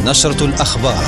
نشرة الأخبار.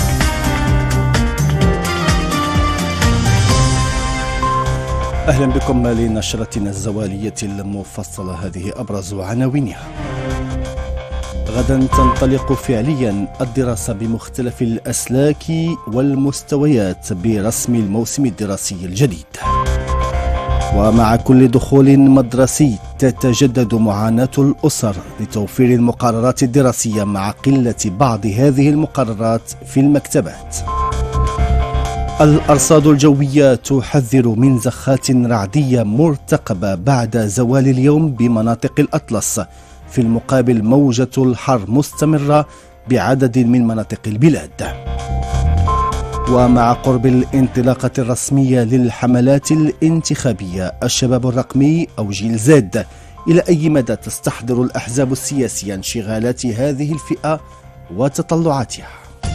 أهلا بكم لنشرتنا الزوالية المفصلة. هذه أبرز عناوينها. غدا تنطلق فعليا الدراسة بمختلف الأسلاك والمستويات برسم الموسم الدراسي الجديد. ومع كل دخول مدرسي تتجدد معاناة الأسر لتوفير المقررات الدراسية مع قلة بعض هذه المقررات في المكتبات. الأرصاد الجوية تحذر من زخات رعدية مرتقبة بعد زوال اليوم بمناطق الأطلس، في المقابل موجة الحر مستمرة بعدد من مناطق البلاد. ومع قرب الانطلاقة الرسمية للحملات الانتخابية، الشباب الرقمي أو جيل زد، إلى أي مدى تستحضر الأحزاب السياسية انشغالات هذه الفئة وتطلعاتها؟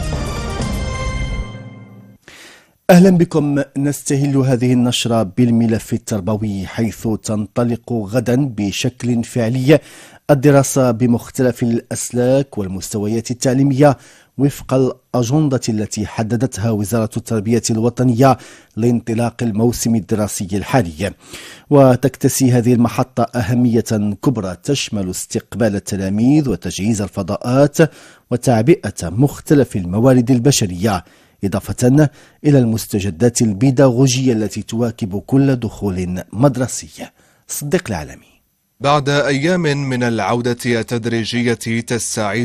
أهلا بكم. نستهل هذه النشرة بالملف التربوي، حيث تنطلق غدا بشكل فعلي الدراسة بمختلف الأسلاك والمستويات التعليمية وفق الأجندة التي حددتها وزارة التربية الوطنية لانطلاق الموسم الدراسي الحالي. وتكتسي هذه المحطة أهمية كبرى تشمل استقبال التلاميذ وتجهيز الفضاءات وتعبئة مختلف الموارد البشرية، إضافة إلى المستجدات البيداغوجية التي تواكب كل دخول مدرسي. صديق العالمي. بعد أيام من العودة التدريجية تستعيد